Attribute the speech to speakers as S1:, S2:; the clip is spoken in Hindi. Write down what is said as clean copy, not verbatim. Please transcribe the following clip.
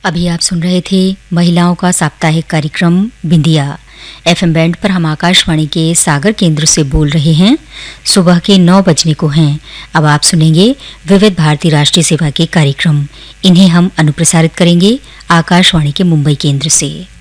S1: अभी आप सुन रहे थे महिलाओं का साप्ताहिक कार्यक्रम बिंदिया। एफएम बैंड पर हम आकाशवाणी के सागर केंद्र से बोल रहे हैं। सुबह के 9 बजने को हैं। अब आप सुनेंगे विविध भारती राष्ट्रीय सेवा के कार्यक्रम। इन्हें हम अनुप्रसारित करेंगे आकाशवाणी के मुंबई केंद्र से।